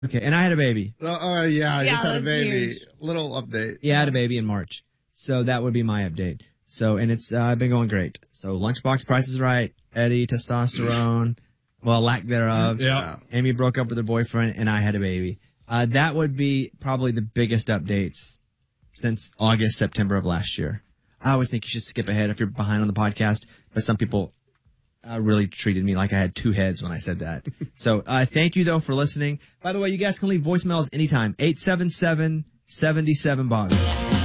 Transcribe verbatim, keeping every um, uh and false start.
Okay, and I had a baby. Oh, uh, yeah, I Yeah, just had a that's baby. huge. Little update. Yeah, I had a baby in March. So that would be my update. So, and it's uh, been going great. So Lunchbox, Price is Right, Eddie, testosterone, well, lack thereof. Yeah. Amy broke up with her boyfriend, and I had a baby. Uh, that would be probably the biggest updates since August, September of last year. I always think you should skip ahead if you're behind on the podcast, but some people uh, really treated me like I had two heads when I said that. So uh, thank you, though, for listening. By the way, you guys can leave voicemails anytime. eight seven seven, seven seven, B O B